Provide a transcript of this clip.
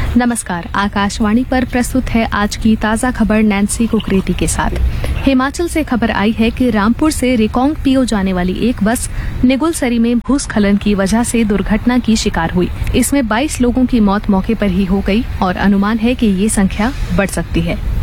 नमस्कार, आकाशवाणी पर प्रस्तुत है आज की ताज़ा खबर नैन्सी कुकरेती के साथ। हिमाचल से खबर आई है कि रामपुर से रिकांगपिओ जाने वाली एक बस निगुलसरी में भूस्खलन की वजह से दुर्घटना की शिकार हुई। इसमें 22 लोगों की मौत मौके पर ही हो गई और अनुमान है कि ये संख्या बढ़ सकती है।